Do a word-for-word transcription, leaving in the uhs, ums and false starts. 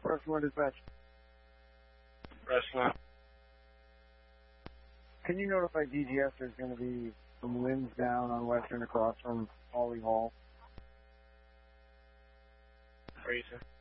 Western Dispatch. Wrestling. Can you notify D G S there's going to be some winds down on Western across from Holly Hall? Reason.